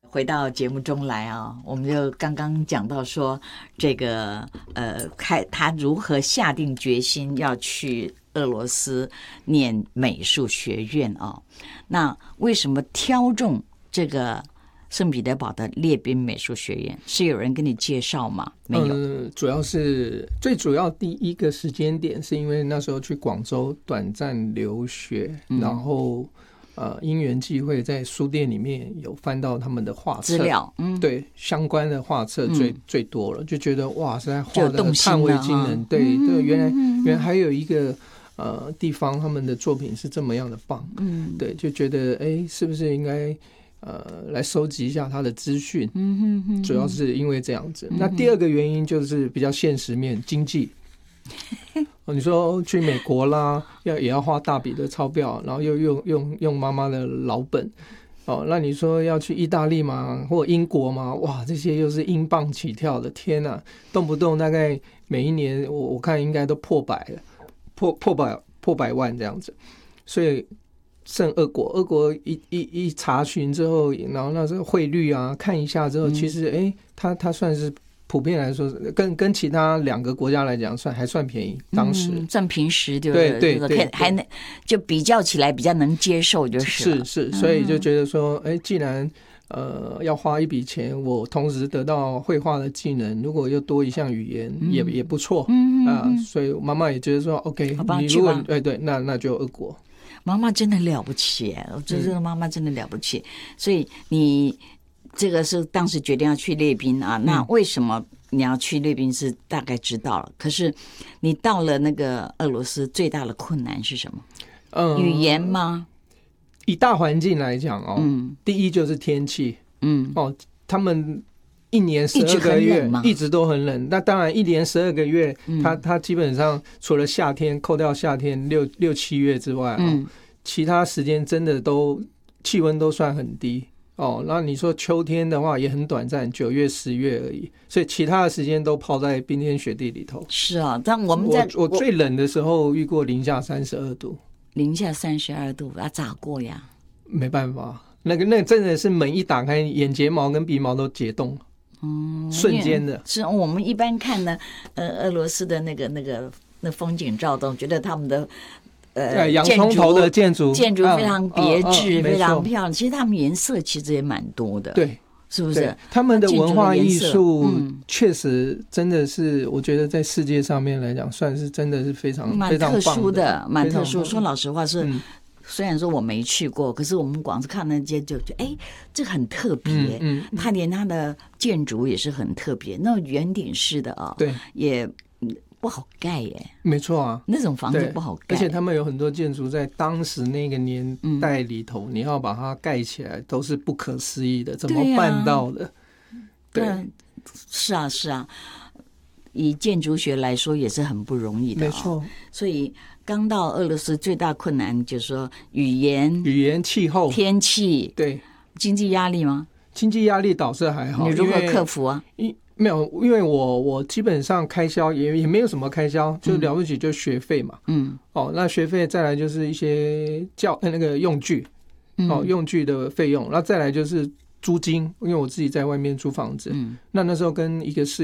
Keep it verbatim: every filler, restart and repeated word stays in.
回到节目中来啊，我们就刚刚讲到说，这个呃，开他如何下定决心要去俄罗斯念美术学院啊？那为什么挑中这个圣彼得堡的列宾美术学院？是有人跟你介绍吗？没有， 嗯，主要是最主要第一个时间点，是因为那时候去广州短暂留学，嗯、然后。呃，因缘际会，在书店里面有翻到他们的画册资料，嗯， 对相关的画册最、嗯、最多了，就觉得哇，实在画的叹为惊人。对、嗯、对，原来、嗯、原来还有一个呃地方，他们的作品是这么样的棒，嗯，对，就觉得哎，是不是应该呃来收集一下他的资讯？嗯哼哼，主要是因为这样子。嗯、那第二个原因就是比较现实面，经济。你说去美国啦，要也要花大笔的钞票，然后又用用用妈妈的老本，哦，那你说要去意大利嘛，或英国嘛，哇，这些又是英镑起跳的，天哪，动不动大概每一年我我看应该都破百了，破破百破百万这样子，所以剩俄国，俄国一一一查询之后，然后那时候汇率啊看一下之后，其实哎，它它算是。普遍来说，跟跟其他两个国家来讲，算还算便宜。当时、嗯、 算平时，对不对？ 对对对， 还能就比较起来比较能接受，就是了是是，所以就觉得说，哎、嗯，既然呃要花一笔钱，我同时得到绘画的技能，如果又多一项语言，嗯、也也不错。嗯啊、呃，所以妈妈也觉得说 ，OK， 你如果对对，那那就俄国。 妈妈真的了不起，我觉得这个妈妈真的了不起，嗯、所以你。这个是当时决定要去列宾啊，那为什么你要去列宾是大概知道了，可是你到了那个俄罗斯最大的困难是什么？嗯，语言吗？ 以大环境来讲哦，嗯，第一就是天气，嗯，哦，他们一年十二个月一直都很冷，那当然一年十二个月，嗯、它它基本上除了夏天扣掉夏天六六七月之外，哦，嗯、其他时间真的都气温都算很低。哦，那你说秋天的话也很短暂，九月、十月而已，所以其他的时间都泡在冰天雪地里头。 是啊，但我们在我我最冷的时候遇过零下三十二度， 零下三十二度，啊，咋过呀？ 没办法，那个那个真的是门一打开，眼睫毛跟鼻毛都解冻了，嗯，瞬间的。 是我们一般看呢，呃，俄罗斯的那个那个那风景照，都觉得他们的。 呃，洋葱头的建筑， 建筑非常别致，非常漂亮。其实他们颜色其实也蛮多的， 对， 是不是？ 他们的文化艺术确实真的是，我觉得在世界上面来讲，算是真的是非常蛮特殊的，蛮特殊。说老实话是，虽然说我没去过，可是我们光是看那街就觉得，哎，这很特别。嗯，它连它的建筑也是很特别，那种圆顶式的啊， 对， 也。不好盖耶， 没错啊， 那种房子不好盖， 而且他们有很多建筑在当时那个年代里头，嗯、你要把它盖起来都是不可思议的，怎么办到的？ 对，啊、对，是啊，是啊，以建筑学来说也是很不容易的、哦， 没错。 所以刚到俄罗斯最大困难就是说语言、 语言、气候、 天气， 对， 经济压力吗？ 经济压力倒是还好， 你如何克服啊？ 没有，因为我我基本上开销也也没有什么开销，就了不起就学费嘛。嗯，哦，那学费再来就是一些教那个用具，哦，用具的费用，那再来就是租金，因为我自己在外面租房子。嗯，那那时候跟一个室